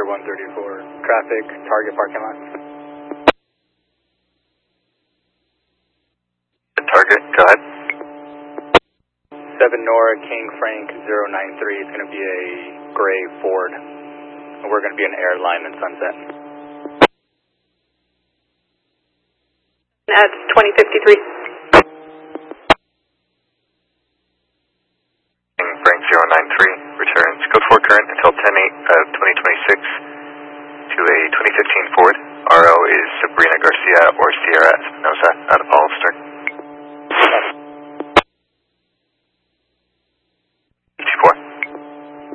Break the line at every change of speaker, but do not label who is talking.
Pier 134, traffic, target parking lot.
Target, go ahead.
7 Nora King Frank 093 is going to be a gray Ford. And we're going to be an airline in Sunset.
That's 2053.
King Frank 093 returns code 4 current until 10-8 of 2026 to a 2015 Ford. RO is Sabrina Garcia or Sierra Espinosa out of Hollister.